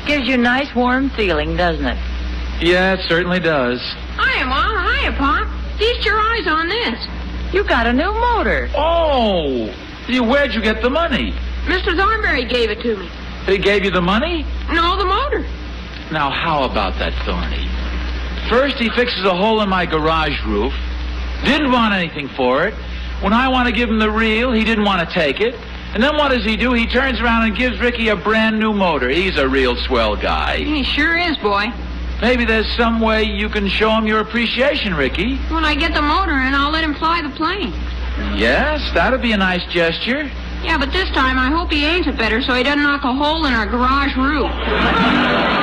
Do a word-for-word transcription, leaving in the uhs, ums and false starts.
Gives you a nice warm feeling, doesn't it? Yeah, it certainly does. Hiya, Mom. Hiya, Pop. Feast your eyes on this. You got a new motor. Oh! You, where'd you get the money? Mister Thornberry gave it to me. He gave you the money? No, the motor. Now, how about that, Thorny? First, he fixes a hole in my garage roof. Didn't want anything for it. When I want to give him the reel, he didn't want to take it. And then what does he do? He turns around and gives Ricky a brand new motor. He's a real swell guy. He sure is, boy. Maybe there's some way you can show him your appreciation, Ricky. When I get the motor in, I'll let him fly the plane. Yes, that'd be a nice gesture. Yeah, but this time I hope he aims it better so he doesn't knock a hole in our garage roof.